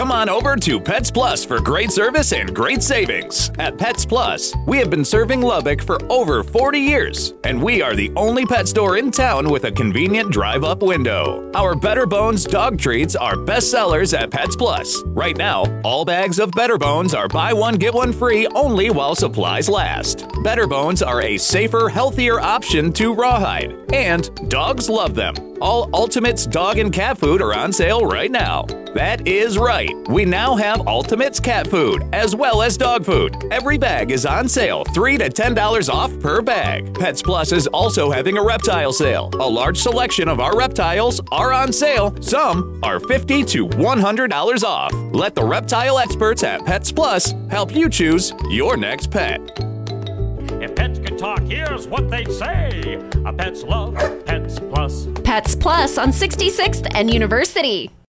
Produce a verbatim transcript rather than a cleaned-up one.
Come on over to Pets Plus for great service and great savings. At Pets Plus, we have been serving Lubbock for over forty years, and we are the only pet store in town with a convenient drive-up window. Our Better Bones dog treats are best sellers at Pets Plus. Right now, all bags of Better Bones are buy one, get one free only while supplies last. Better Bones are a safer, healthier option to rawhide, and dogs love them. All Ultimates dog and cat food are on sale right now. That is right. We now have Ultimates cat food as well as dog food. Every bag is on sale, three to ten dollars off per bag. Pets Plus is also having a reptile sale. A large selection of our reptiles are on sale. Some are fifty to one hundred dollars off. Let the reptile experts at Pets Plus help you choose your next pet. If pets could talk, here's what they'd say. A pets love Pets Plus. Pets Plus on sixty-sixth and University.